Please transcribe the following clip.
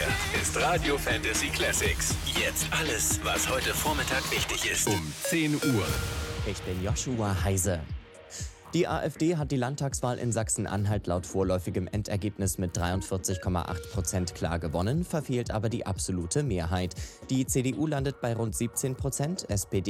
Hier ist Radio Fantasy Classics. Jetzt alles, was heute Vormittag wichtig ist. Um 10 Uhr. Ich bin Joshua Heise. Die AfD hat die Landtagswahl in Sachsen-Anhalt laut vorläufigem Endergebnis mit 43,8% klar gewonnen, verfehlt aber die absolute Mehrheit. Die CDU landet bei rund 17%, SPD